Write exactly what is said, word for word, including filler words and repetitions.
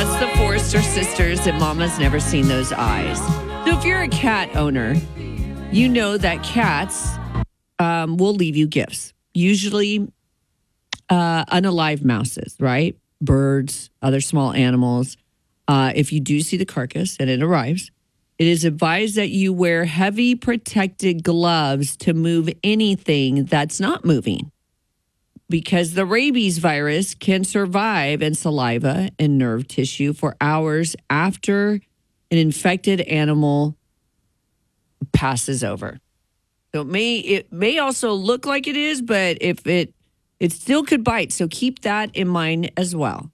That's the Forrester sisters, and Mama's never seen those eyes. So if you're a cat owner, you know that cats um, will leave you gifts, usually uh, unalive mouses, right? Birds, other small animals. Uh, if you do see the carcass and it arrives, it is advised that you wear heavy protected gloves to move anything that's not moving, because the rabies virus can survive in saliva and nerve tissue for hours after an infected animal passes over. So it may it may also look like it is, but if it it still could bite. So keep that in mind as well.